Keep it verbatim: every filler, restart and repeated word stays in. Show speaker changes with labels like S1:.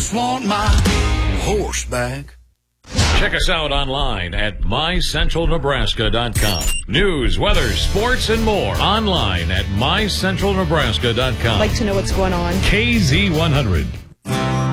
S1: just want my horse back.
S2: Check us out online at my central nebraska dot com. News, weather, sports, and more online at my central nebraska dot com.
S3: Like to know what's going on.
S2: K Z one hundred.